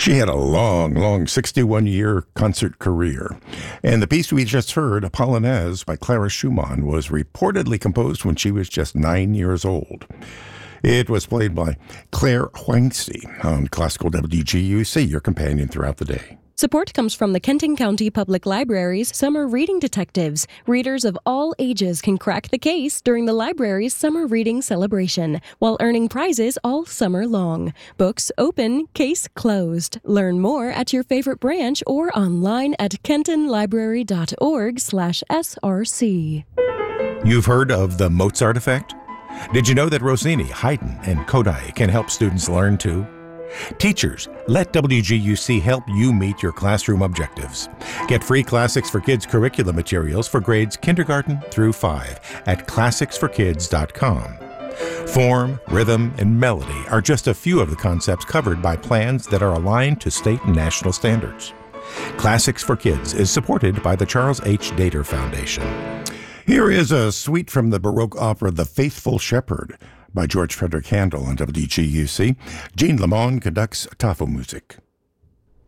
She had a long, 61-year concert career. And the piece we just heard, Polonaise by Clara Schumann, was reportedly composed when she was just 9 years old. It was played by Claire Huangzi on Classical WGUC, your companion throughout the day. Support comes from the Kenton County Public Library's Summer Reading Detectives. Readers of all ages can crack the case during the library's Summer Reading Celebration, while earning prizes all summer long. Books open, case closed. Learn more at your favorite branch or online at kentonlibrary.org/SRC. You've heard of the Mozart effect? Did you know that Rossini, Haydn, and Kodai can help students learn too? Teachers, let WGUC help you meet your classroom objectives. Get free Classics for Kids curriculum materials for grades kindergarten through 5 at classicsforkids.com. Form, rhythm, and melody are just a few of the concepts covered by plans that are aligned to state and national standards. Classics for Kids is supported by the Charles H. Dater Foundation. Here is a suite from the Baroque opera The Faithful Shepherd by George Frederick Handel on WGUC. Jean Lamont conducts Tafelmusik.